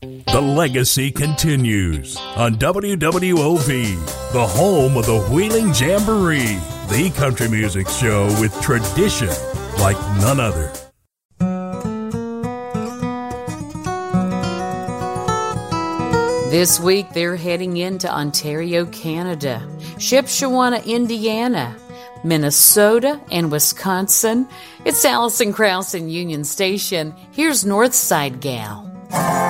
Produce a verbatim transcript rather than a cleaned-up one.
The legacy continues on W W O V, the home of the Wheeling Jamboree, the country music show with tradition like none other. This week, they're heading into Ontario, Canada, Shipshewana, Indiana, Minnesota, and Wisconsin. It's Allison Krauss in Union Station. Here's Northside Gal.